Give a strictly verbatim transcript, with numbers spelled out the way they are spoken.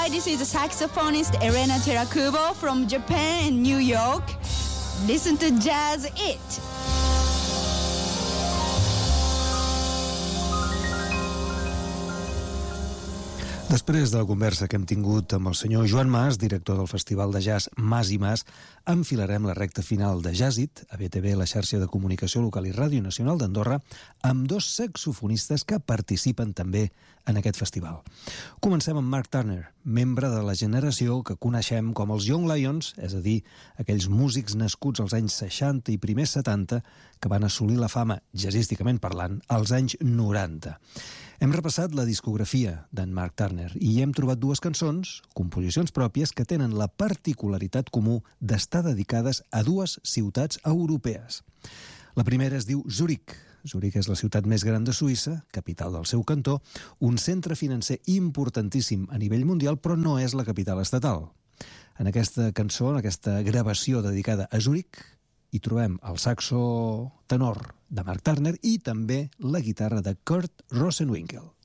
Hi, this is saxophonist Elena Terakubo from Japan and New York. Listen to Jazz It. Després de la conversa que hem tingut amb el senyor Joan Mas, director del Festival de Jazz Mas i Mas, enfilarem la recta final de Jazz It, a B T V, la xarxa de comunicació local i Ràdio Nacional d'Andorra, amb dos saxofonistes que participen també en aquest festival. Comencem amb Mark Turner, membre de la generació que coneixem com els Young Lions, és a dir, aquells músics nascuts als anys seixanta i primers setanta que van assolir la fama, jazzísticament parlant, als anys noranta. Hem repassat la discografia d'en Mark Turner i hi hem trobat dues cançons, composicions pròpies, que tenen la particularitat comú d'estar dedicades a dues ciutats europees. La primera es diu Zurich. Zurich és la ciutat més gran de Suïssa, capital del seu cantó, un centre financer importantíssim a nivell mundial, però no és la capital estatal. En aquesta cançó, en aquesta gravació dedicada a Zurich, hi trobem el saxo tenor de Mark Turner i també la guitarra de Kurt Rosenwinkel.